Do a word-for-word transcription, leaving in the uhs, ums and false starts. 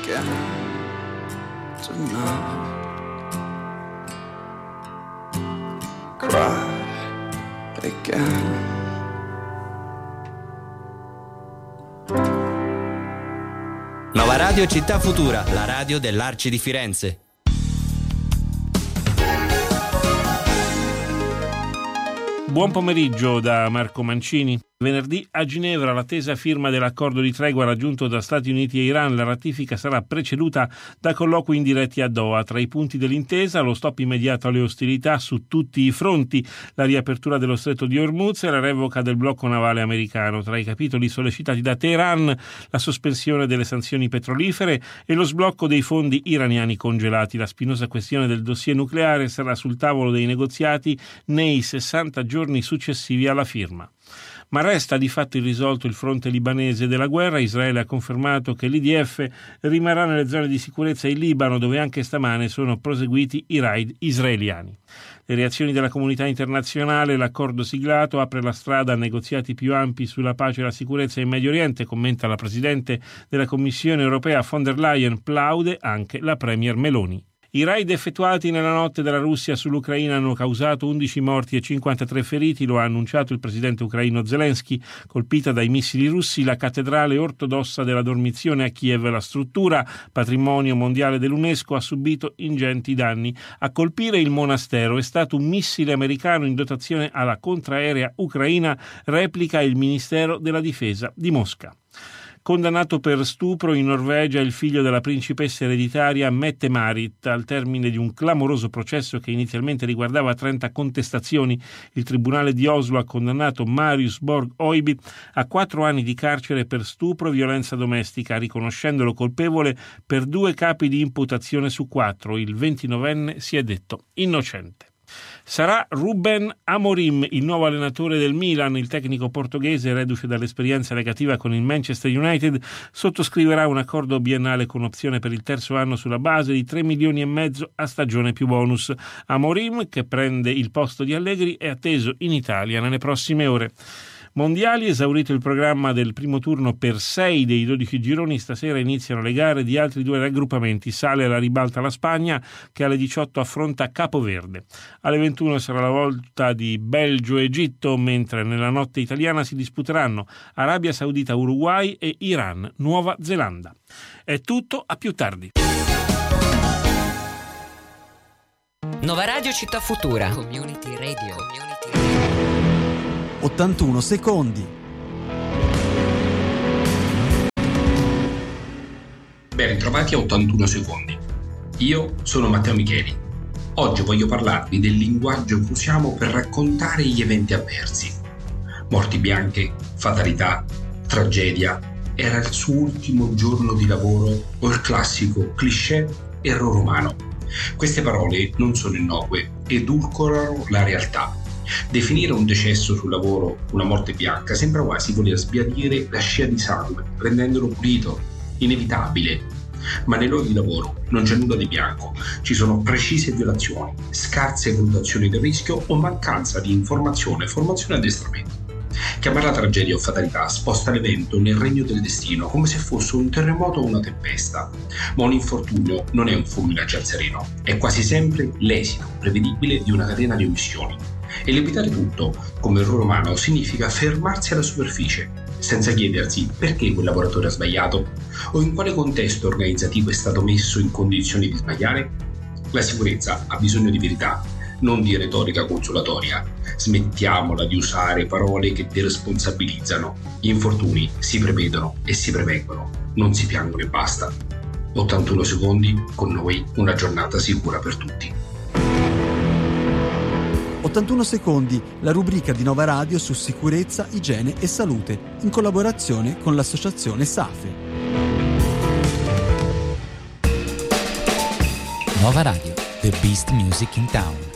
again tonight. Cry again. Nova Radio Città Futura, la radio dell'Arci di Firenze. Buon pomeriggio da Marco Mancini. Venerdì a Ginevra l'attesa firma dell'accordo di tregua raggiunto da Stati Uniti e Iran. La ratifica sarà preceduta da colloqui indiretti a Doha. Tra i punti dell'intesa lo stop immediato alle ostilità su tutti i fronti, la riapertura dello stretto di Hormuz e la revoca del blocco navale americano. Tra i capitoli sollecitati da Teheran la sospensione delle sanzioni petrolifere e lo sblocco dei fondi iraniani congelati. La spinosa questione del dossier nucleare sarà sul tavolo dei negoziati nei sessanta giorni successivi alla firma. Ma resta di fatto irrisolto il fronte libanese della guerra. Israele ha confermato che l'I D F rimarrà nelle zone di sicurezza in Libano, dove anche stamane sono proseguiti i raid israeliani. Le reazioni della comunità internazionale: l'accordo siglato apre la strada a negoziati più ampi sulla pace e la sicurezza in Medio Oriente, commenta la Presidente della Commissione europea von der Leyen, plaude anche la Premier Meloni. I raid effettuati nella notte dalla Russia sull'Ucraina hanno causato undici morti e cinquantatré feriti, lo ha annunciato il presidente ucraino Zelensky. Colpita dai missili russi la cattedrale ortodossa della Dormizione a Kiev, la struttura, patrimonio mondiale dell'UNESCO, ha subito ingenti danni. A colpire il monastero è stato un missile americano in dotazione alla contraerea ucraina, replica il Ministero della Difesa di Mosca. Condannato per stupro in Norvegia il figlio della principessa ereditaria Mette-Marit. Al termine di un clamoroso processo che inizialmente riguardava trenta contestazioni, il tribunale di Oslo ha condannato Marius Borg Oiby a quattro anni di carcere per stupro e violenza domestica, riconoscendolo colpevole per due capi di imputazione su quattro. Il ventinovenne si è detto innocente. Sarà Ruben Amorim il nuovo allenatore del Milan. Il tecnico portoghese, reduce dall'esperienza negativa con il Manchester United, sottoscriverà un accordo biennale con opzione per il terzo anno sulla base di tre milioni e mezzo a stagione più bonus. Amorim, che prende il posto di Allegri, è atteso in Italia nelle prossime ore. Mondiali, esaurito il programma del primo turno per sei dei dodici gironi, stasera iniziano le gare di altri due raggruppamenti. Sale alla ribalta la Spagna, che alle diciotto affronta Capoverde. Alle ventuno sarà la volta di Belgio-Egitto, mentre nella notte italiana si disputeranno Arabia Saudita-Uruguay e Iran-Nuova Zelanda. È tutto, a più tardi. Nova Radio Città Futura. Community Radio. Community Radio. ottantuno secondi. Ben ritrovati a ottantuno secondi. Io sono Matteo Micheli. Oggi voglio parlarvi del linguaggio che usiamo per raccontare gli eventi avversi. Morti bianche, fatalità, tragedia. Era il suo ultimo giorno di lavoro o il classico cliché errore umano. Queste parole non sono innocue, edulcorano la realtà. Definire un decesso sul lavoro una morte bianca sembra quasi voler sbiadire la scia di sangue, rendendolo pulito, inevitabile. Ma nei luoghi di lavoro non c'è nulla di bianco, ci sono precise violazioni, scarse valutazioni del rischio o mancanza di informazione, formazione e addestramento. Chiamarla tragedia o fatalità sposta l'evento nel regno del destino, come se fosse un terremoto o una tempesta. Ma un infortunio non è un fulmine a ciel sereno, è quasi sempre l'esito prevedibile di una catena di omissioni. E limitare tutto come errore umano significa fermarsi alla superficie, senza chiedersi perché quel lavoratore ha sbagliato o in quale contesto organizzativo è stato messo in condizioni di sbagliare. La sicurezza ha bisogno di verità, non di retorica consolatoria. Smettiamola di usare parole che deresponsabilizzano. Gli infortuni si prevedono e si prevengono, non si piangono e basta. ottantuno secondi, con noi una giornata sicura per tutti. ottantuno secondi, la rubrica di Nova Radio su sicurezza, igiene e salute, in collaborazione con l'associazione SAFE. Nova Radio, the best music in town.